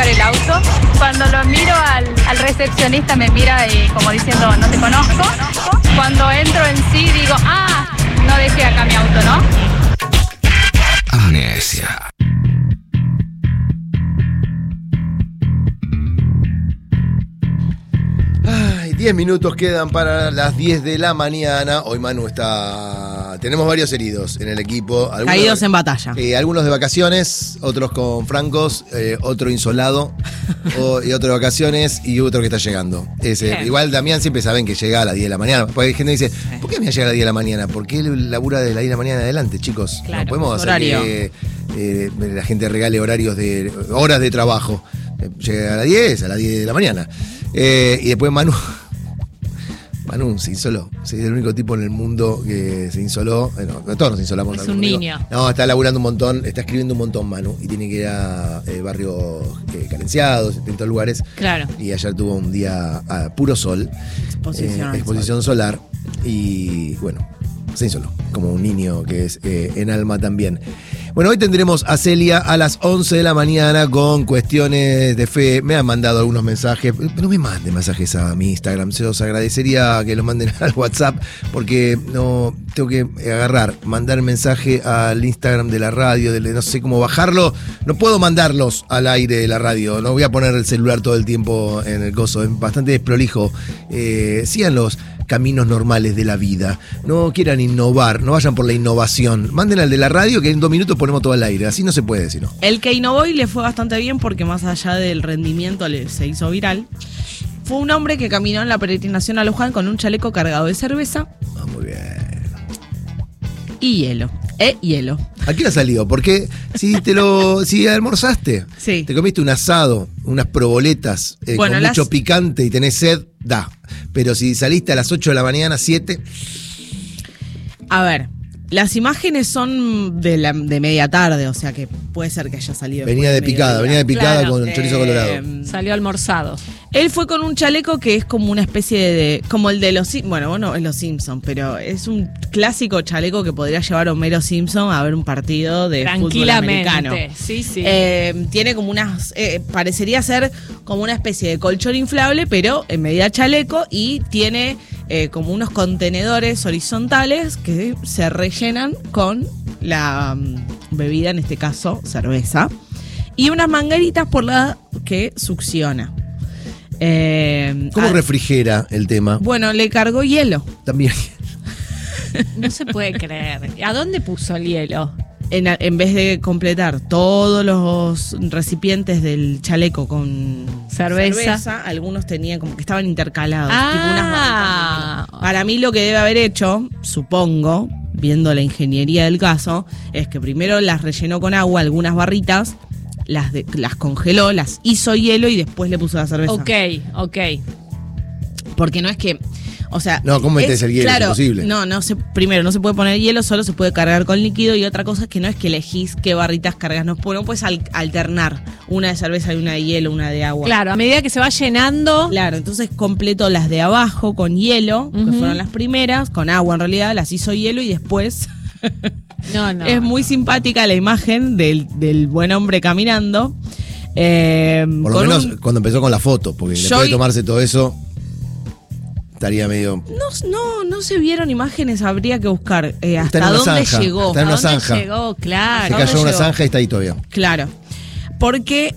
buscar el auto. Cuando lo miro al recepcionista me mira como diciendo, no te conozco. Cuando entro en sí digo, no dejé acá mi auto, ¿no? Amnesia. Ay, 10 minutos quedan para las 10 de la mañana. Hoy Manu está... Tenemos varios heridos en el equipo. Caídos en batalla. Algunos de vacaciones, otros con francos, otro insolado, y otro de vacaciones y otro que está llegando. Igual Damián siempre saben que llega a las 10 de la mañana. Porque hay gente que dice, ¿por qué me llega a las 10 de la mañana? ¿Por qué labura de las 10 de la mañana en adelante, chicos? Claro, no podemos hacer horario. que la gente regale horarios de horas de trabajo. Llega a las 10 de la mañana. Y después Manu se insoló. Es el único tipo en el mundo que se insoló. Bueno, todos nos insolamos. Es un niño. No, está laburando un montón, está escribiendo un montón Manu. Y tiene que ir a barrios carenciados, en distintos lugares. Claro. Y ayer tuvo un día a puro sol. Exposición solar. Y bueno, se insoló. Como un niño que es en alma también. Bueno, hoy tendremos a Celia a las 11 de la mañana con cuestiones de fe. Me han mandado algunos mensajes. No me manden mensajes a mi Instagram. Se los agradecería que los manden al WhatsApp porque no tengo que mandar mensaje al Instagram de la radio. No sé cómo bajarlo. No puedo mandarlos al aire de la radio. No voy a poner el celular todo el tiempo en el coso. Es bastante desprolijo. Sigan los caminos normales de la vida. No quieran innovar, no vayan por la innovación. Manden al de la radio que en 2 minutos ponemos todo al aire. Así no se puede, sino. El que innovó y le fue bastante bien porque más allá del rendimiento se hizo viral. Fue un hombre que caminó en la peregrinación a Luján con un chaleco cargado de cerveza. Muy bien. Y hielo. Hielo. ¿A qué hora salió? Porque si almorzaste, sí, te comiste un asado, unas proboletas con mucho picante y tenés sed, da. Pero si saliste a las 8 de la mañana, 7... A ver, las imágenes son de media tarde, o sea que puede ser que haya salido. Venía de picada Claro, con chorizo colorado. Salió almorzado. Él fue con un chaleco que es como una especie de... Como el de los... Bueno, no es los Simpsons, pero es un clásico chaleco que podría llevar a Homero Simpson a ver un partido de fútbol americano. Sí, sí. Tiene como unas... parecería ser como una especie de colchón inflable, pero en medida chaleco, y tiene como unos contenedores horizontales que se rellenan con la bebida, en este caso cerveza, y unas mangueritas por la que succiona. ¿Cómo refrigera el tema? Bueno, le cargó hielo. También. No se puede creer. ¿A dónde puso el hielo? En vez de completar todos los recipientes del chaleco con cerveza, algunos tenían como que estaban intercalados. Tipo unas barritas. Para mí lo que debe haber hecho, supongo, viendo la ingeniería del caso, es que primero las rellenó con agua, algunas barritas, las congeló, las hizo hielo y después le puso la cerveza. Ok. Porque no es que... O sea, no, ¿cómo metes el hielo? Claro, es imposible. Primero, no se puede poner hielo, solo se puede cargar con líquido. Y otra cosa es que no es que elegís qué barritas cargas. No puedes alternar una de cerveza y una de hielo, una de agua. Claro, a medida que se va llenando. Claro, entonces completo las de abajo con hielo, que fueron las primeras, con agua en realidad, las hizo hielo y después... No. Es muy simpática la imagen del buen hombre caminando. Por lo menos cuando empezó con la foto, porque después de tomarse todo eso... Estaría medio... No se vieron imágenes, habría que buscar hasta dónde llegó. Está en una zanja. Llegó, claro. Se cayó en una zanja y está ahí todavía. Claro. Porque,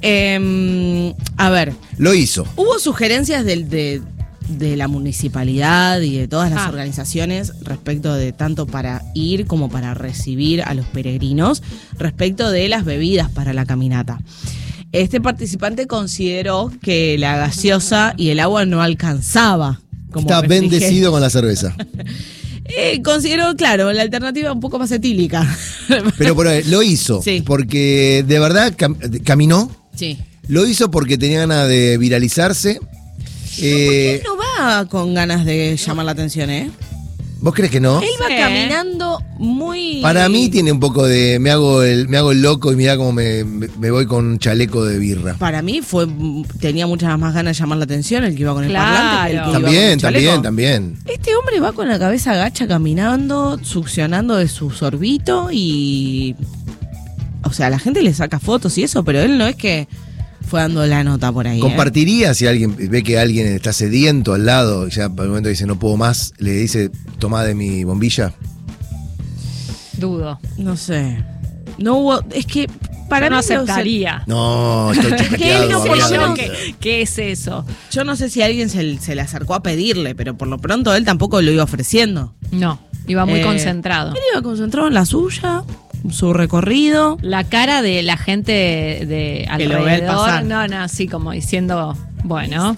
a ver... Lo hizo. Hubo sugerencias de la municipalidad y de todas las organizaciones respecto de tanto para ir como para recibir a los peregrinos, respecto de las bebidas para la caminata. Este participante consideró que la gaseosa y el agua no alcanzaba. Está bendecido con la cerveza. Considero, claro, la alternativa un poco más etílica. Pero lo hizo, sí. Porque de verdad caminó. Sí. Lo hizo porque tenía ganas de viralizarse. Porque él no va con ganas de llamar la atención, ¿eh? ¿Vos crees que no? Él va caminando muy... Para mí tiene un poco de... Me hago el loco y mirá cómo me voy con un chaleco de birra. Para mí tenía muchas más ganas de llamar la atención el que iba con el parlante que el que iba con el chaleco. También. Este hombre va con la cabeza agacha caminando, succionando de su sorbito y... O sea, la gente le saca fotos y eso, pero él no es que... fue dando la nota por ahí. ¿Compartiría si alguien ve que alguien está sediento al lado y ya por el momento dice no puedo más, le dice tomá de mi bombilla? Dudo. No sé. No hubo. Es que para no mí aceptaría. No, estoy chupeteado. ¿Qué es eso? Yo no sé si alguien se le acercó a pedirle, pero por lo pronto él tampoco lo iba ofreciendo. No, iba muy concentrado. Él iba concentrado en la suya, su recorrido. La cara de la gente de alrededor. Lo ve pasar. No, así como diciendo, bueno.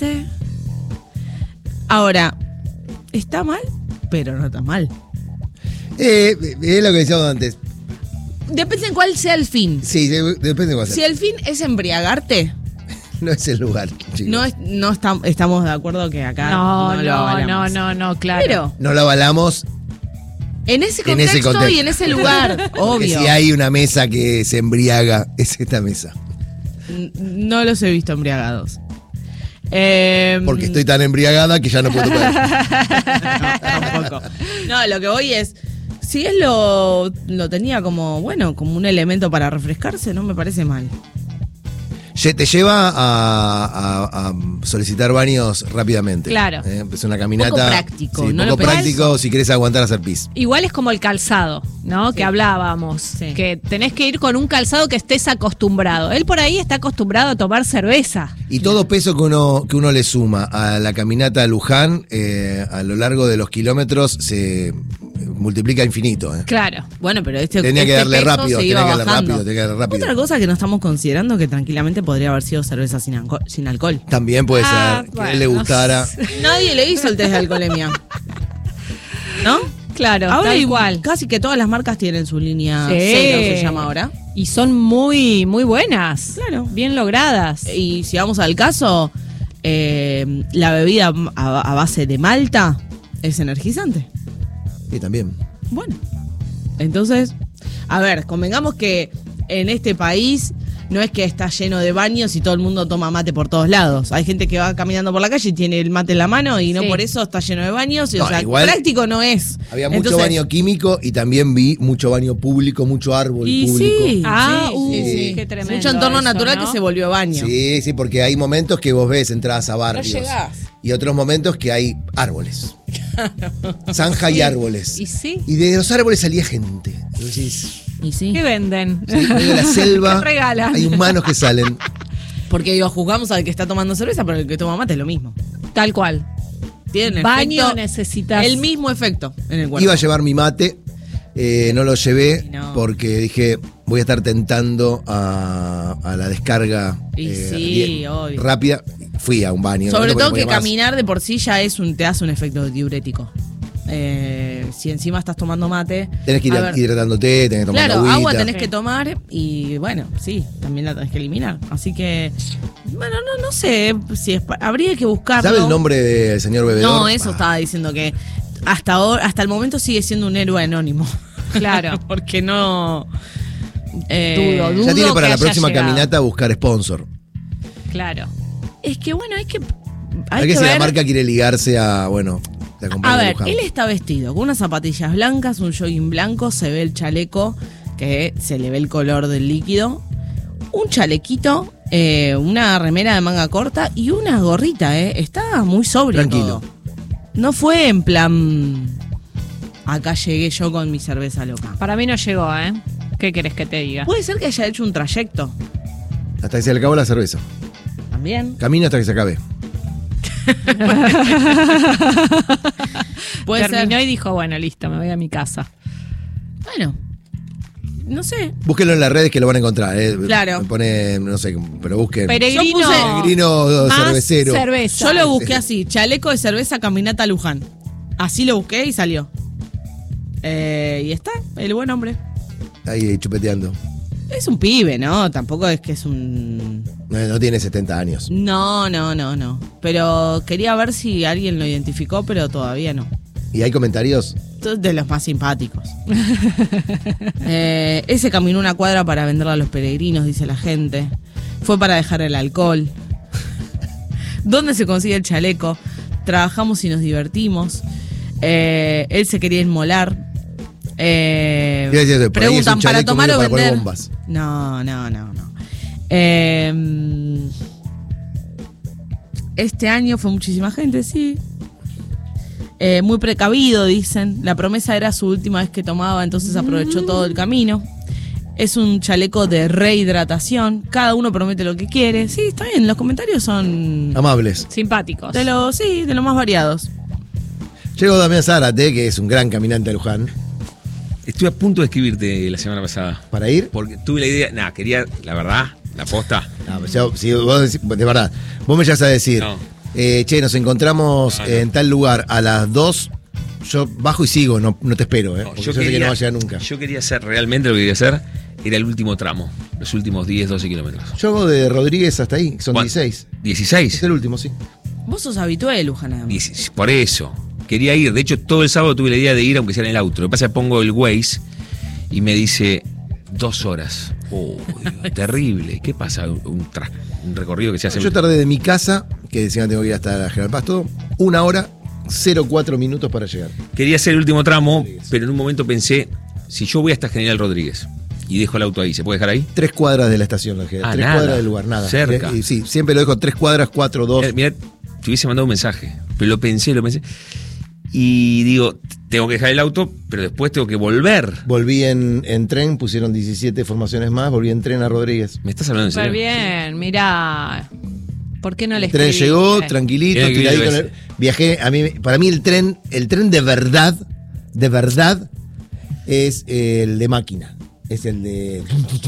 Ahora, está mal, pero no está mal. Es lo que decíamos antes. Depende en cuál sea el fin. Sí, depende de cuál sea. Si el fin es embriagarte, no es el lugar, chicos. Estamos de acuerdo que acá no lo avalamos. No, claro. Pero no lo avalamos en ese contexto y en ese lugar, obvio. Si hay una mesa que se embriaga, es esta mesa. No los he visto embriagados. Porque estoy tan embriagada que ya no puedo tocar. Tampoco. No, lo que voy es, si él lo tenía como, bueno, como un elemento para refrescarse, no me parece mal. Te lleva a solicitar baños rápidamente. Claro. Es una caminata. Poco práctico. Sí, ¿no poco práctico si querés aguantar a hacer pis. Igual es como el calzado, ¿no? Sí. Que hablábamos. Sí. Que tenés que ir con un calzado que estés acostumbrado. Él por ahí está acostumbrado a tomar cerveza. Y todo peso que uno le suma a la caminata a Luján, a lo largo de los kilómetros, se multiplica infinito. Claro. Bueno, pero tenía que darle rápido. Otra cosa que no estamos considerando, que tranquilamente podría haber sido cerveza sin alcohol. También puede ser que a él le gustara. Nadie le hizo el test de alcoholemia. ¿No? Claro, ahora tal cual. Casi que todas las marcas tienen su línea cero, se llama ahora. Y son muy, muy buenas. Claro. Bien logradas. Y si vamos al caso, la bebida a base de malta es energizante. Sí, también. Bueno, entonces, a ver, convengamos que en este país no es que está lleno de baños y todo el mundo toma mate por todos lados. Hay gente que va caminando por la calle y tiene el mate en la mano y no por eso está lleno de baños. Y, no, o sea, igual práctico no es. Había mucho baño químico y también vi mucho baño público, mucho árbol público. Sí, sí, qué tremendo. Mucho entorno natural, ¿no? Que se volvió baño. Sí, sí, porque hay momentos que vos ves entradas a barrios. No llegás. Y otros momentos que hay árboles. Zanja y árboles. Y de los árboles salía gente. Entonces, ¿qué venden? Sí, de la selva. ¿Qué regalan? Hay humanos que salen. Porque digo, juzgamos al que está tomando cerveza, pero el que toma mate es lo mismo. Tal cual. Tiene baño efecto, necesitas. El mismo efecto en el cuerpo. Iba a llevar mi mate, no lo llevé porque dije, voy a estar tentando a la descarga rápida. Fui a un baño. Sobre todo que caminar de por sí ya te hace un efecto diurético. Si encima estás tomando mate, tenés que ir hidratándote, tenés que tomar agua tenés que tomar y bueno, sí, también la tenés que eliminar. Así que, bueno, no sé si habría que buscarlo. ¿Sabe el nombre del señor bebedor? No, eso estaba diciendo que hasta el momento sigue siendo un héroe anónimo. Claro. Porque no... dudo ya tiene para que la próxima llegado. caminata buscar sponsor. Claro. Es que bueno, hay que si ver. la marca quiere ligarse a, A ver, él está vestido con unas zapatillas blancas, un jogging blanco, se ve el chaleco, que se le ve el color del líquido, un chalequito, una remera de manga corta y una gorrita, está muy sobrio. Tranquilo. Todo. No fue en plan, acá llegué yo con mi cerveza loca. Para mí no llegó, ¿Qué querés que te diga? Puede ser que haya hecho un trayecto. Hasta que se le acabó la cerveza. También. Camino hasta que se acabe. Terminó y dijo, bueno, listo, me voy a mi casa. Bueno, no sé. Búsquenlo en las redes que lo van a encontrar. Claro. Me pone, no sé, pero busquen. Peregrino cervecero. Cerveza. Yo lo busqué así, chaleco de cerveza, caminata a Luján. Así lo busqué y salió. Y está, el buen hombre. Ahí chupeteando. Es un pibe, ¿no? Tampoco es que es un... No tiene 70 años. No. Pero quería ver si alguien lo identificó, pero todavía no. ¿Y hay comentarios? De los más simpáticos. Ese caminó una cuadra para venderla a los peregrinos, dice la gente. Fue para dejar el alcohol. ¿Dónde se consigue el chaleco? Trabajamos y nos divertimos. Él se quería inmolar. Preguntan, ¿para tomar o vender? Bombas. No. Este año fue muchísima gente, sí. Muy precavido, dicen. La promesa era su última vez que tomaba, entonces aprovechó todo el camino. Es un chaleco de rehidratación. Cada uno promete lo que quiere. Sí, está bien. Los comentarios son amables. Simpáticos. De los más variados. Llegó Damián Zárate, que es un gran caminante a Luján. Estuve a punto de escribirte la semana pasada. ¿Para ir? Porque tuve la idea. Quería, la verdad, la posta. No, pero si vos decís, de verdad, vos me llegas a decir, che, nos encontramos en tal lugar a las 2. Yo bajo y sigo, no te espero, porque yo sé que no va a llegar nunca. Yo quería hacer, realmente lo que quería hacer era el último tramo, los últimos 10, 12 kilómetros. Yo hago de Rodríguez hasta ahí, son 16. ¿16? Es el último, sí. Vos sos habitué de Luján. Por eso, quería ir. De hecho, todo el sábado tuve la idea de ir, aunque sea en el auto. Lo que pasa es que pongo el Waze y me dice 2 horas. Oh, Dios, terrible. ¿Qué pasa? Un recorrido que se hace. Yo tardé de mi casa, que decían tengo que ir hasta General Pasto, 1 hora, 0,4 minutos para llegar. Quería hacer el último tramo, pero en un momento pensé, si yo voy hasta General Rodríguez y dejo el auto ahí, ¿se puede dejar ahí? 3 cuadras de la estación, 3 cuadras del lugar, nada. Cerca. Y sí, siempre lo dejo 3 cuadras, 4, 2. Mira, te hubiese mandado un mensaje, pero lo pensé. Y digo, tengo que dejar el auto, pero después tengo que volver. Volví en tren, pusieron 17 formaciones más, volví en tren a Rodríguez. ¿Me estás hablando en serio? Súper bien, mirá. ¿Por qué no le El tren llegó, tranquilito, tiradito. Viajé, para mí el tren de verdad, es el de máquina. Es el de...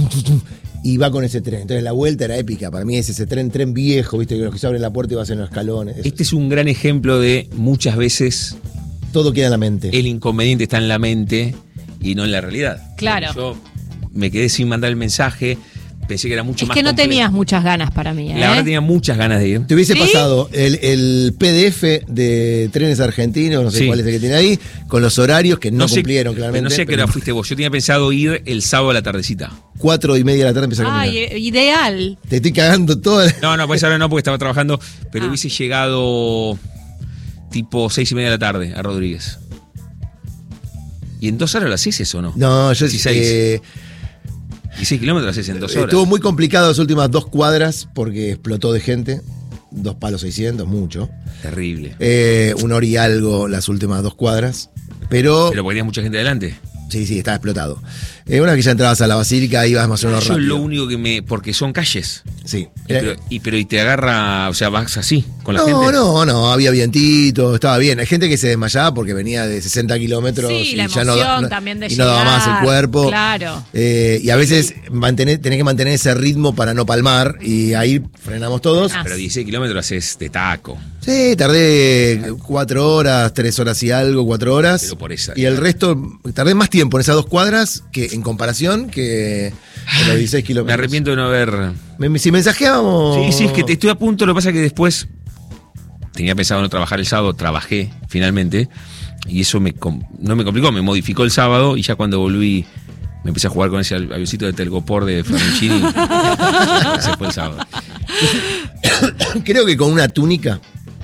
Y va con ese tren. Entonces la vuelta era épica. Para mí es ese tren viejo, viste, que los que se abren la puerta y vas en los escalones. Este es un gran ejemplo de muchas veces... Todo queda en la mente. El inconveniente está en la mente y no en la realidad. Claro. Yo me quedé sin mandar el mensaje, pensé que era mucho más Es que no complejo. tenías muchas ganas para mí, La verdad tenía muchas ganas de ir. Te hubiese pasado el PDF de Trenes Argentinos, no sé cuál es el que tiene ahí, con los horarios que no cumplieron claramente. No sé a qué hora fuiste vos. Yo tenía pensado ir el sábado a la tardecita. 4:30 de la tarde empecé a caminar. Ay, ideal. Te estoy cagando toda la... No, pues ahora no, porque estaba trabajando, pero hubiese llegado tipo 6:30 de la tarde a Rodríguez. ¿Y en 2 horas lo hacés eso o no? No, yo 16. 16 kilómetros haces en 2 horas. Estuvo muy complicado las últimas 2 cuadras porque explotó de gente. 2 palos 600, mucho. Terrible. 1 hora y algo las últimas 2 cuadras. Pero porque tenías mucha gente adelante. Sí, estaba explotado. Una vez que ya entrabas a la basílica ibas más o menos rápido. Yo lo único que porque son calles. Sí. Pero te agarra, o sea, vas así con la gente. No, había vientito, estaba bien. Hay gente que se desmayaba porque venía de 60 kilómetros y la ya emoción también de y no daba más el cuerpo. Claro. Y a veces tenés que mantener ese ritmo para no palmar y ahí frenamos todos. Pero 16 kilómetros haces de taco. Sí, tardé 4 horas, 3 horas y algo, 4 horas. Pero por esa. Y el resto, tardé más tiempo en esas 2 cuadras que en comparación que en los 16 kilómetros. Me arrepiento de no haber... Si mensajeábamos... Sí, es que estoy a punto, lo que pasa es que después tenía pensado no trabajar el sábado, trabajé finalmente, y eso no me complicó, me modificó el sábado, y ya cuando volví me empecé a jugar con ese avioncito de Telgopor de Francini. Se fue el sábado. Creo que con una túnica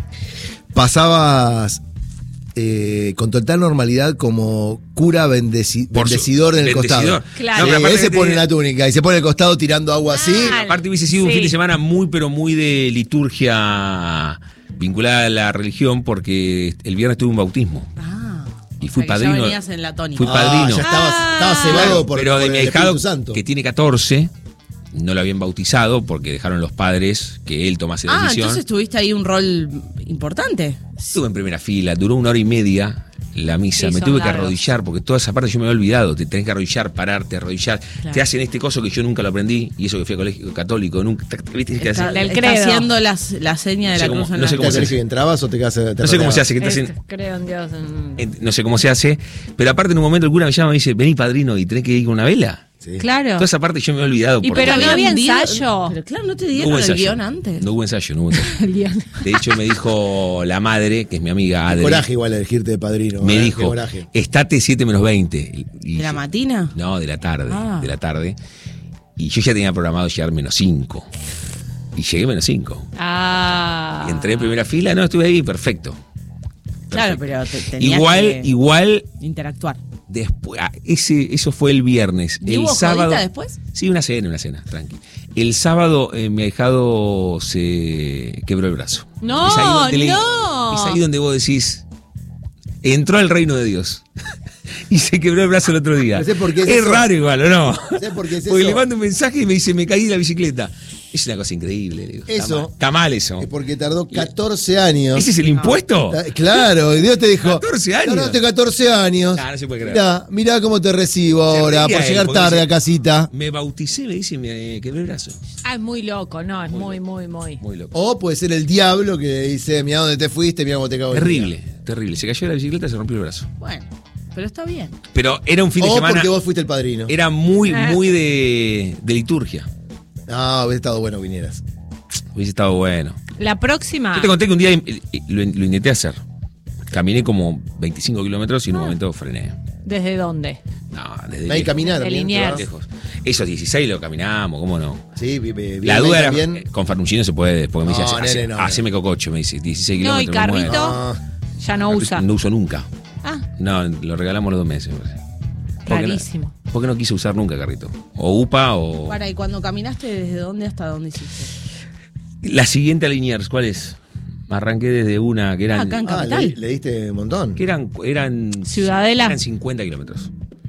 pasabas con total normalidad como cura bendecidor en el costado. Claro. No, él se pone la túnica y se pone el costado tirando agua así. Aparte hubiese sido un fin de semana muy, pero muy de liturgia vinculada a la religión, porque el viernes tuve un bautismo. Y fui padrino. Ya venías en la tónica. Fui padrino. Ya estabas cebado por pero de mi el ahijado, Espíritu Santo. que tiene 14, no lo habían bautizado porque dejaron los padres que él tomase la decisión. Entonces tuviste ahí un rol importante. Estuve en primera fila, duró 1 hora y media la misa, me tuve que arrodillar porque toda esa parte yo me había olvidado, te tenés que arrodillar, pararte, arrodillar, te hacen este coso que yo nunca lo aprendí, y eso que fui a colegio católico, nunca, ¿viste? Está haciendo la seña de la cruz en la ¿Cómo se hace? ¿Entrabas o te quedas? No sé cómo se hace, creo en Dios. No sé cómo se hace, pero aparte en un momento el cura me llama y me dice, vení padrino y tenés que ir con una vela. Sí. Claro. Toda esa parte yo me he olvidado. Pero no había ensayo. Pero claro, no te dieron el guión antes. No hubo ensayo. De hecho me dijo la madre, que es mi amiga Adri. Coraje igual elegirte de padrino. Me dijo, estate 7 menos 20. ¿De la matina? No, de la tarde. Y yo ya tenía programado llegar menos 5. Y llegué menos 5. Y entré en primera fila, no, estuve ahí, perfecto. Claro, pero tenías igual interactuar. Después, eso fue el viernes. ¿Y el hubo sábado jodita después? Sí, una cena, tranqui. El sábado mi ahijado se quebró el brazo. No, es ahí donde vos decís, entró al reino de Dios. Y se quebró el brazo el otro día. No sé por qué es eso. Raro igual, ¿o no? No sé por qué es Porque eso. le mando un mensaje y me dice, me caí de la bicicleta. Es una cosa increíble. Digo. Eso. Está mal eso. Es porque tardó 14 años. ¿Ese es el impuesto? Claro, Dios te dijo. 14 años. Tardaste 14 años. No se puede creer. Mirá cómo te recibo ahora por llegar tarde a casita. Me bauticé, me dice, me quebré el brazo. Es muy loco, no, es muy loco. O puede ser el diablo que dice, mirá dónde te fuiste, mirá cómo te cago. Terrible. Se cayó de la bicicleta y se rompió el brazo. Bueno, pero está bien. Pero era un fin de semana. porque vos fuiste el padrino. Era muy de liturgia. No, hubiese estado bueno que vinieras. Hubiese estado bueno. La próxima. Yo te conté que un día lo intenté hacer. Caminé como 25 kilómetros y en un momento frené. ¿Desde dónde? No, desde Ahí caminaron. De Liniers. lejos. Esos 16 lo caminamos, ¿cómo no? Sí, la duda era, también. Con Fernucci no se puede, porque me dice, no. haceme cococho, me dice, 16 No, kilómetros. y carrito ya no usa. No uso nunca. Ah, No, lo regalamos los 2 meses. rarísimo. Porque no quise usar nunca carrito. O UPA o... Para, ¿y cuando caminaste desde dónde hasta dónde hiciste? La siguiente a Liniers, ¿cuál es? Arranqué desde una que eran... Acá en Capital. Le diste un montón. Que eran Ciudadela. Eran 50 kilómetros.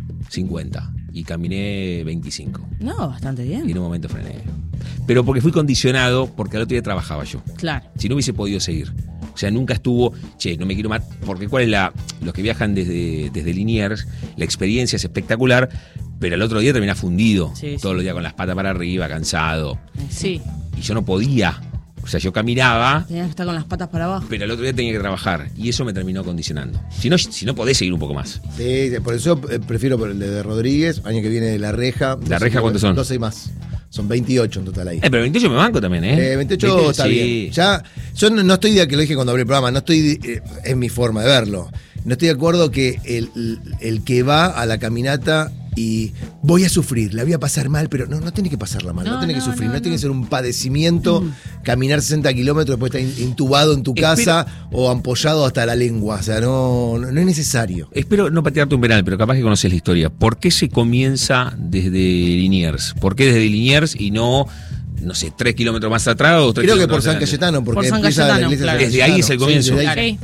50. Y caminé 25. No, bastante Y bien. en un momento frené. Pero porque fui condicionado, porque al otro día trabajaba yo. Claro. Si no hubiese podido seguir. O sea, nunca estuvo, no me quiero matar. Porque ¿cuál es los que viajan desde Liniers, la experiencia es espectacular, pero el otro día terminás fundido. Sí, todos los días con las patas para arriba, cansado. Sí. Y yo no podía. O sea, yo caminaba, Tenías que estar con las patas para abajo. pero el otro día tenía que trabajar. Y eso me terminó condicionando. Si no podés seguir un poco más. Sí, por eso prefiero por el de Rodríguez, año que viene de La Reja. ¿La Reja cuántos son? 12 y más. Son 28 en total ahí. Pero 28 me banco también, ¿eh? 28 está sí. bien. Ya, yo no estoy de que lo dije cuando abrí el programa, no estoy, es mi forma de verlo. No estoy de acuerdo que el que va a la caminata y voy a sufrir, la voy a pasar mal, pero no tiene que pasarla mal, no tiene que sufrir, no tiene que ser un padecimiento, caminar 60 kilómetros, después estar intubado en tu casa o ampollado hasta la lengua. O sea, no es necesario. Espero no patearte un penal, pero capaz que conoces la historia. ¿Por qué se comienza desde Liniers? ¿Por qué desde Liniers y no sé, 3 kilómetros más atrás o 3 Creo que kilómetros por San adelante? Cayetano, porque Por San empieza Cayetano, la iglesia claro. de San Desde ahí es el Cayetano. comienzo. Sí, desde ahí.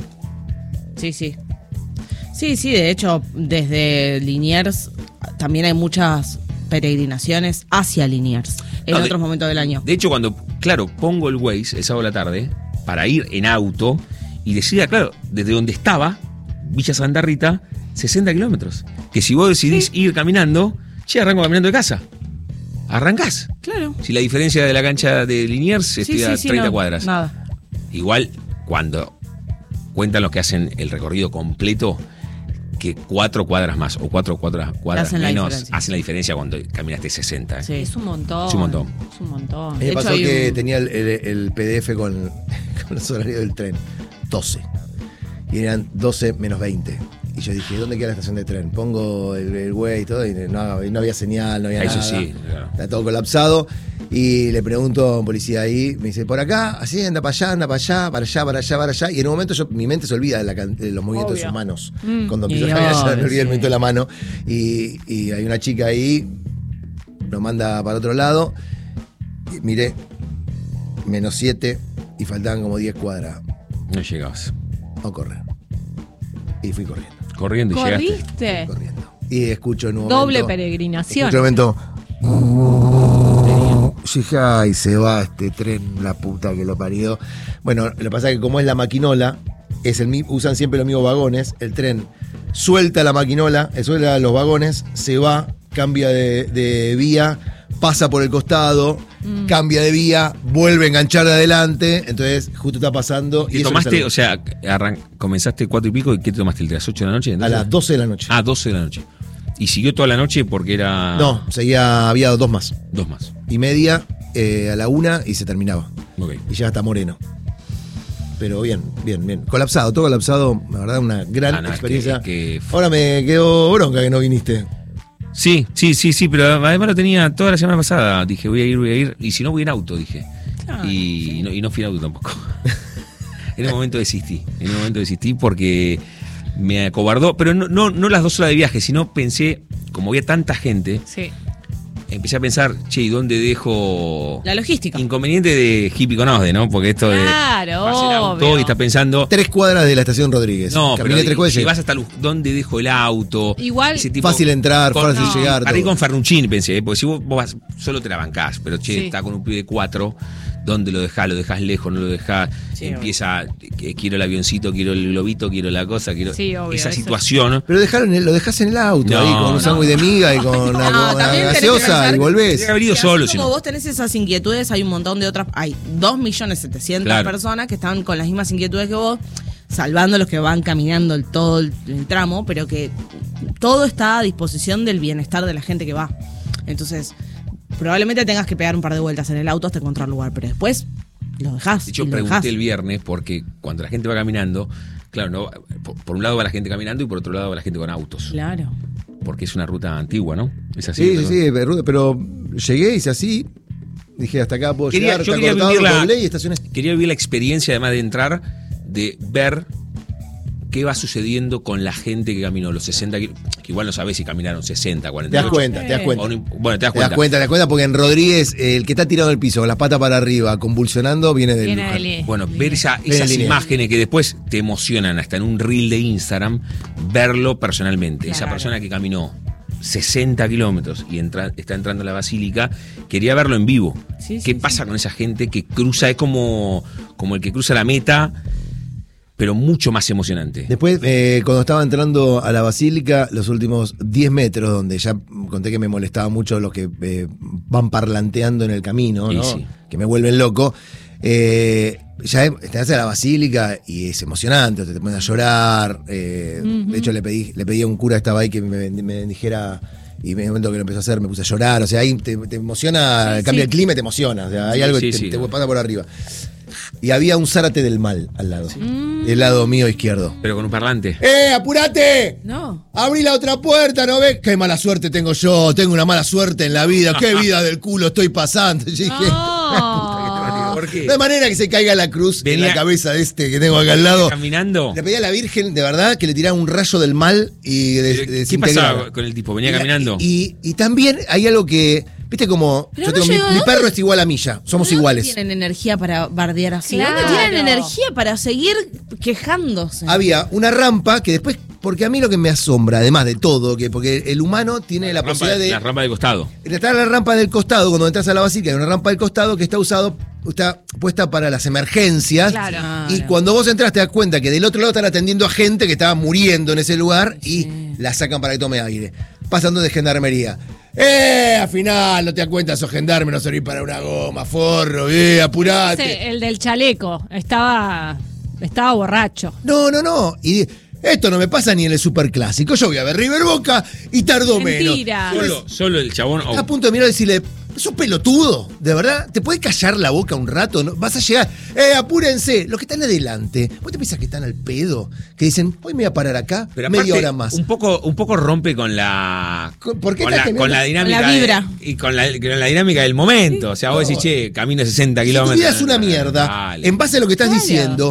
Sí. Sí, de hecho, desde Liniers también hay muchas peregrinaciones hacia Liniers en otros momentos del año. De hecho, cuando, pongo el Waze el sábado a la tarde para ir en auto y decida, desde donde estaba, Villa Santa Rita, 60 kilómetros. Que si vos decidís ir caminando, arranco caminando de casa. Arrancás. Claro. Si la diferencia de la cancha de Liniers estoy a 30 cuadras. Nada. Igual, cuando cuentan los que hacen el recorrido completo, que 4 cuadras más o 4 cuadras menos hacen la diferencia cuando caminaste 60. Sí. Es un montón. Es un montón. Es un montón. Me De pasó hecho, que tenía el PDF con los horarios del tren. 12. Y eran 12 menos 20. Y yo dije, ¿dónde queda la estación de tren? Pongo el güey y todo, y no había señal, no había Eso nada. sí, claro. Está todo colapsado. Y le pregunto a un policía ahí, me dice, por acá, así, anda para allá, para allá. Y en un momento mi mente se olvida de los movimientos de sus manos. Cuando empiezo a caminar ya me olvidé el movimiento de la mano. Y hay una chica ahí, nos manda para otro lado. Y miré, -7 y faltaban como 10 cuadras. No llegabas. A correr. Y fui corriendo. Corriendo y llegaste. ¿Corriste? Corriendo. Y escucho en un Doble momento. peregrinación. Escucho en un momento. Dije, ay, se va este tren, la puta que lo parió. Bueno, lo que pasa es que como es la maquinola, usan siempre los mismos vagones. El tren suelta la maquinola, suelta los vagones, se va, cambia de vía, pasa por el costado, cambia de vía, vuelve a enganchar de adelante. Entonces, justo está pasando. ¿Y eso tomaste, me o sea, comenzaste 4 y pico, ¿y qué te tomaste? ¿A las 8 de la noche? a las 12 de la noche. 12 de la noche. ¿Y siguió toda la noche porque era...? No, había 2 más. 2 más. Y media a la 1 y se terminaba. Ok. Y ya está Moreno. Pero bien. Colapsado, todo colapsado. La verdad, una gran experiencia. Ahora me quedó bronca que no viniste. Sí, pero además lo tenía toda la semana pasada. Dije, voy a ir. Y si no, voy en auto, dije. Claro, Y no fui en auto tampoco. En un momento desistí porque me acobardó. Pero no las 2 horas de viaje, sino pensé, como había tanta gente, Sí. empecé a pensar, che, ¿y dónde dejo la logística? Inconveniente de hippie con Osde, ¿no? Porque esto claro, vas en auto y estás pensando 3 cuadras de la estación Rodríguez. No, Caminé pero 3 cuadras. si vas hasta dónde dejo el auto. Igual fácil entrar, fácil llegar. Para ir con Ferrucci pensé, porque si vos vas, solo te la bancás, pero che, Sí. está con un pibe de 4, ¿dónde lo dejás? ¿Lo dejás lejos? ¿No lo dejás? Sí, Empieza, quiero el avioncito, quiero el globito, quiero la cosa, quiero Sí, obvio, esa eso situación. Pero lo dejás en el auto, No, ahí con un sándwich de miga y con también la tenés que gaseosa pensar y volvés. Tiene que haber ido Y así solo, como si no. vos tenés esas inquietudes, hay un montón de otras. Hay 2.700.000 Claro. personas que están con las mismas inquietudes que vos, salvando los que van caminando todo el tramo, pero que todo está a disposición del bienestar de la gente que va. Entonces, probablemente tengas que pegar un par de vueltas en el auto hasta encontrar lugar, pero después lo dejás. De hecho, y lo pregunté dejás. el viernes porque cuando la gente va caminando, claro, no, por un lado va la gente caminando y por otro lado va la gente con autos. Claro. Porque es una ruta antigua, ¿no? Es así. Sí, ¿no? sí, pero llegué, hice así, dije hasta acá puedo llegar, Yo está quería cortado, vivir doblé y estacioné. Quería vivir la experiencia, además de entrar, de ver qué va sucediendo con la gente que caminó los 60 kilómetros, que igual no sabés si caminaron 60, Te 48. das cuenta, te das cuenta. Bueno, te das Te das cuenta porque en Rodríguez, el que está tirado en el piso, con las patas para arriba, convulsionando, viene del Viene Luján. del- Bueno, ver esas línea. imágenes que después te emocionan hasta en un reel de Instagram, verlo personalmente. Esa Claro. persona que caminó 60 kilómetros y está entrando a la basílica, quería verlo en vivo. Sí, ¿Qué sí, pasa con esa gente que cruza? Es como el que cruza la meta, pero mucho más emocionante. Después, cuando estaba entrando a la basílica, los últimos 10 metros, donde ya conté que me molestaba mucho los que van parlanteando en el camino, ¿no? Sí. Que me vuelven loco. Ya estás en la basílica y es emocionante, te pones a llorar. De hecho, le pedí a un cura que estaba ahí que me bendijera. Y en el momento que lo empezó a hacer me puse a llorar. O sea, ahí te emociona, cambia el clima y te emociona. O sea, hay algo que te pasa por arriba. Y había un Zárate del Mal al lado. Del lado mío izquierdo. Pero con un parlante. ¡Apurate! No. Abrí la otra puerta, ¿no ves? ¡Qué mala suerte tengo yo! Tengo una mala suerte en la vida. ¡Qué vida del culo estoy pasando! Y dije, No. ¿Por qué? no hay manera que se caiga la cruz en Venía- la cabeza de este que tengo acá al lado. Caminando. Le pedí a la Virgen, de verdad, que le tirara un rayo del mal y ¿Qué desintegrara. pasaba con el tipo? ¿Venía caminando? Y también hay algo que, viste, como Pero yo no tengo, llegó, mi ¿dónde? perro es igual a Milla, somos ¿Dónde iguales. tienen energía para bardear así? Claro. ¿Dónde tienen energía para seguir quejándose? Había una rampa que después, porque a mí lo que me asombra, además de todo, que porque el humano tiene la posibilidad de... La rampa del costado. Está la rampa del costado, cuando entras a la basílica, hay una rampa del costado que está puesta para las emergencias. Claro. Y cuando vos entras te das cuenta que del otro lado están atendiendo a gente que estaba muriendo en ese lugar y la sacan para que tome aire. Pasando de gendarmería. Al final no te das cuenta, sos gendarme, no servís para una goma, forro, apurate. El del chaleco estaba borracho. No. Y esto no me pasa ni en el superclásico. Yo voy a ver River Boca y tardó Mentira. menos. Solo el chabón. Estás a punto de mirar y decirle, sos pelotudo, de verdad, ¿te puedes callar la boca un rato? ¿No? Vas a llegar, apúrense, los que están adelante, ¿vos te pensás que están al pedo? Que dicen, hoy me voy a parar acá, Pero media aparte, hora más. Un poco rompe con la. ¿Por qué con estás la, con la teniendo- dinámica. Con la vibra. Y con la dinámica del momento. O sea, vos decís, che, camino 60 Si tu kilómetros. vida es una mierda, Dale. en base a lo que estás Claro. diciendo,